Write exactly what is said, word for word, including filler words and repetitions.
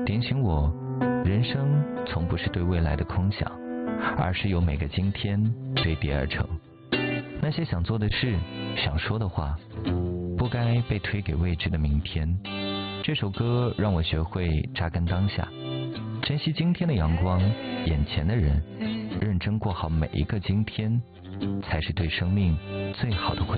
点醒我，人生从不是对未来的空想，而是由每个今天堆叠而成。那些想做的事，想说的话，不该被推给未知的明天。这首歌让我学会扎根当下，珍惜今天的阳光，眼前的人，认真过好每一个今天，才是对生命最好的回